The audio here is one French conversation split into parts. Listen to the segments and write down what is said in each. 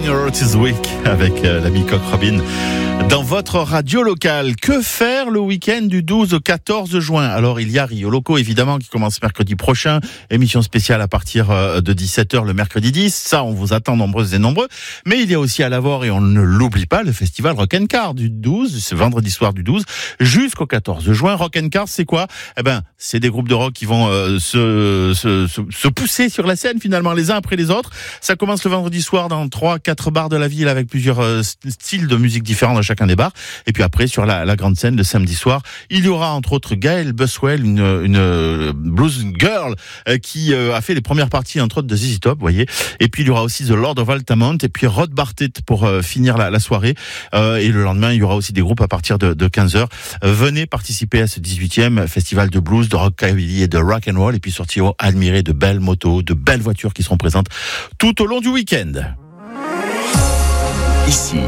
Heart is Weak avec l'ami Cock Robin dans votre radio locale. Que faire le week-end du 12 au 14 juin? Alors, il y a Rio Loco, évidemment, qui commence mercredi prochain. Émission spéciale à partir de 17h le mercredi 10. Ça, on vous attend nombreuses et nombreux. Mais il y a aussi à Lavore, et on ne l'oublie pas, le festival Rock and Car du 12, c'est vendredi soir du 12, jusqu'au 14 juin. Rock and Car, c'est quoi? Eh ben, c'est des groupes de rock qui vont se pousser sur la scène, finalement, les uns après les autres. Ça commence le vendredi soir dans 3-4 bars de la ville avec plusieurs styles de musique différents dans chacun des bars. Et puis après, sur la grande scène, le samedi soir, il y aura entre autres Gaëlle Buswell, une blues girl qui a fait les premières parties entre autres de ZZ Top, vous voyez. Et puis il y aura aussi The Lord of Altamont et puis Rod Bartlett pour finir la soirée. Et le lendemain, il y aura aussi des groupes à partir de 15h. Venez participer à ce 18e festival de blues, de rockabilly et de rock and roll. Et puis sortir admirer de belles motos, de belles voitures qui seront présentes tout au long du week-end. Ici,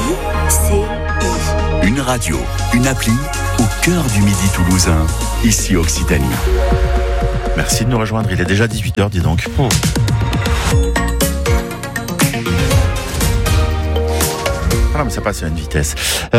une radio, une appli au cœur du Midi toulousain. Ici Occitanie. Merci de nous rejoindre. Il est déjà 18h, dis donc. Ah non, mais ça passe à une vitesse.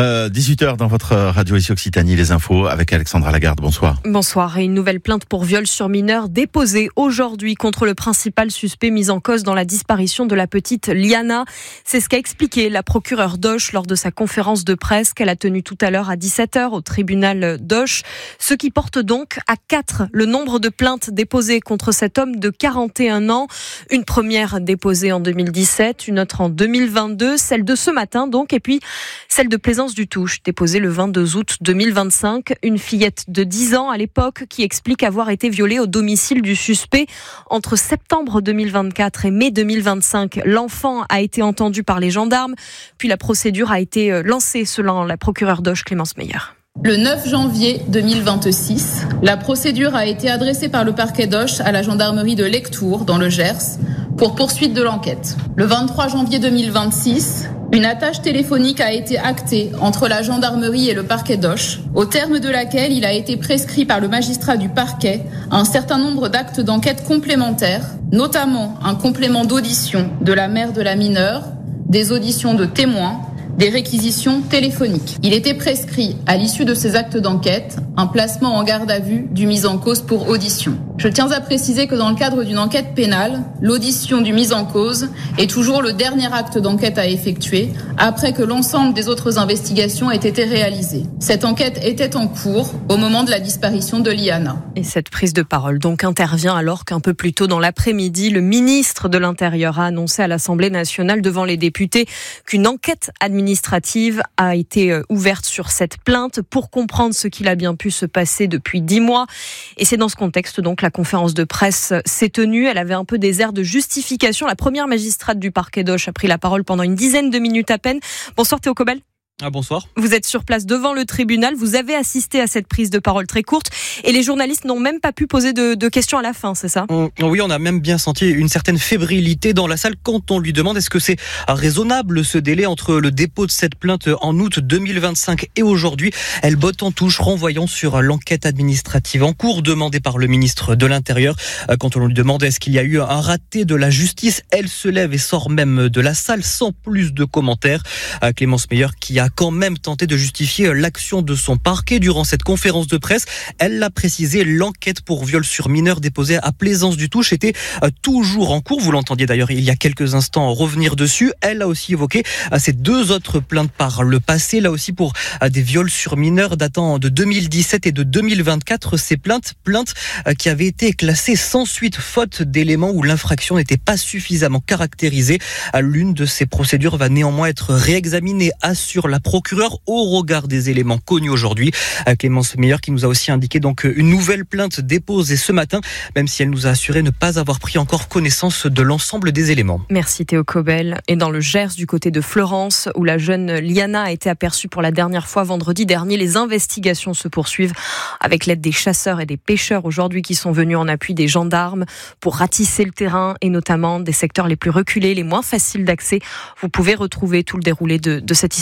18h dans votre radio ici Occitanie, les infos avec Alexandra Lagarde. Bonsoir. Bonsoir. Et une nouvelle plainte pour viol sur mineur déposée aujourd'hui contre le principal suspect mis en cause dans la disparition de la petite Liana. C'est ce qu'a expliqué la procureure d'Auch lors de sa conférence de presse qu'elle a tenue tout à l'heure à 17h au tribunal d'Auch. Ce qui porte donc à 4 le nombre de plaintes déposées contre cet homme de 41 ans. Une première déposée en 2017, une autre en 2022, celle de ce matin donc, et puis celle de Plaisance du Touche, déposée le 22 août 2025. Une fillette de 10 ans à l'époque qui explique avoir été violée au domicile du suspect entre septembre 2024 et mai 2025. L'enfant a été entendu par les gendarmes, puis la procédure a été lancée selon la procureure d'Auch, Clémence Meyer. Le 9 janvier 2026, la procédure a été adressée par le parquet d'Auch à la gendarmerie de Lectoure, dans le Gers, pour poursuite de l'enquête. Le 23 janvier 2026, une attache téléphonique a été actée entre la gendarmerie et le parquet d'Auch, au terme de laquelle il a été prescrit par le magistrat du parquet un certain nombre d'actes d'enquête complémentaires, notamment un complément d'audition de la mère de la mineure, des auditions de témoins, des réquisitions téléphoniques. Il était prescrit, à l'issue de ces actes d'enquête, un placement en garde à vue du mis en cause pour audition. Je tiens à préciser que dans le cadre d'une enquête pénale, l'audition du mis en cause est toujours le dernier acte d'enquête à effectuer, après que l'ensemble des autres investigations aient été réalisées. Cette enquête était en cours au moment de la disparition de Liana. Et cette prise de parole donc intervient alors qu'un peu plus tôt dans l'après-midi, le ministre de l'Intérieur a annoncé à l'Assemblée nationale devant les députés qu'une enquête administrative a été ouverte sur cette plainte pour comprendre ce qu'il a bien pu se passer depuis 10 mois. Et c'est dans ce contexte donc la conférence de presse s'est tenue. Elle avait un peu des airs de justification. La première magistrate du parquet d'Auch a pris la parole pendant une dizaine de minutes à peine. Bonsoir Théo Cobel. Bonsoir. Vous êtes sur place devant le tribunal, vous avez assisté à cette prise de parole très courte et les journalistes n'ont même pas pu poser de questions à la fin, c'est ça? Oui, on a même bien senti une certaine fébrilité dans la salle quand on lui demande est-ce que c'est raisonnable ce délai entre le dépôt de cette plainte en août 2025 et aujourd'hui. Elle botte en touche, renvoyant sur l'enquête administrative en cours demandée par le ministre de l'Intérieur. Quand on lui demande est-ce qu'il y a eu un raté de la justice, elle se lève et sort même de la salle sans plus de commentaires. Clémence Meyer qui a quand même tenté de justifier l'action de son parquet durant cette conférence de presse. Elle l'a précisé, l'enquête pour viol sur mineur déposée à Plaisance du Touche était toujours en cours. Vous l'entendiez d'ailleurs il y a quelques instants revenir dessus. Elle a aussi évoqué ces 2 autres plaintes par le passé, là aussi pour des viols sur mineurs datant de 2017 et de 2024. Ces plaintes qui avaient été classées sans suite faute d'éléments où l'infraction n'était pas suffisamment caractérisée. L'une de ces procédures va néanmoins être réexaminée, assure la procureure au regard des éléments connus aujourd'hui. Clémence Meyer qui nous a aussi indiqué donc une nouvelle plainte déposée ce matin, même si elle nous a assuré ne pas avoir pris encore connaissance de l'ensemble des éléments. Merci Théo Cobel. Et dans le Gers, du côté de Florence, où la jeune Liana a été aperçue pour la dernière fois vendredi dernier, les investigations se poursuivent avec l'aide des chasseurs et des pêcheurs aujourd'hui qui sont venus en appui des gendarmes pour ratisser le terrain et notamment des secteurs les plus reculés, les moins faciles d'accès. Vous pouvez retrouver tout le déroulé de cette histoire sur notre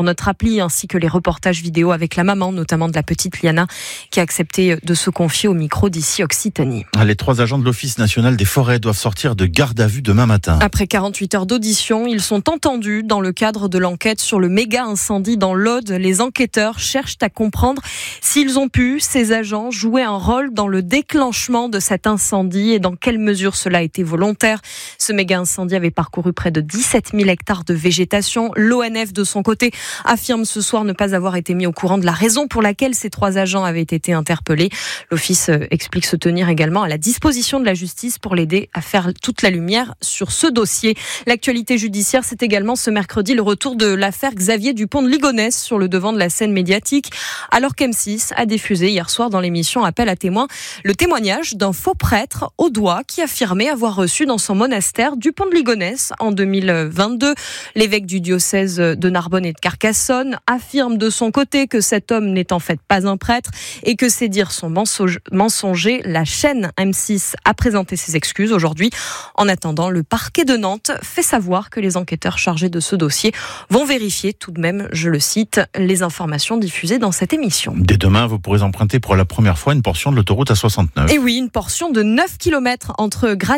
notre appli, ainsi que les reportages vidéo avec la maman, notamment de la petite Liana, qui a accepté de se confier au micro d'ici Occitanie. Les 3 agents de l'Office national des forêts doivent sortir de garde à vue demain matin. Après 48 heures d'audition, ils sont entendus dans le cadre de l'enquête sur le méga incendie dans l'Aude. Les enquêteurs cherchent à comprendre s'ils ont pu, ces agents, jouer un rôle dans le déclenchement de cet incendie et dans quelle mesure cela a été volontaire. Ce méga incendie avait parcouru près de 17 000 hectares de végétation. L'ONF, de son côté, affirme ce soir ne pas avoir été mis au courant de la raison pour laquelle ces 3 agents avaient été interpellés. L'Office explique se tenir également à la disposition de la justice pour l'aider à faire toute la lumière sur ce dossier. L'actualité judiciaire, c'est également ce mercredi le retour de l'affaire Xavier Dupont de Ligonnès sur le devant de la scène médiatique, alors qu'M6 a diffusé hier soir dans l'émission Appel à témoins le témoignage d'un faux prêtre au doigt qui affirmait avoir reçu dans son monastère Dupont de Ligonnès en 2022. L'évêque du diocèse de Narbonne et de Carcassonne affirme de son côté que cet homme n'est en fait pas un prêtre et que ses dires sont mensongers. La chaîne M6 a présenté ses excuses aujourd'hui. En attendant, le parquet de Nantes fait savoir que les enquêteurs chargés de ce dossier vont vérifier tout de même, je le cite, les informations diffusées dans cette émission. Dès demain, vous pourrez emprunter pour la première fois une portion de l'autoroute A69. Et oui, une portion de 9 km entre Granit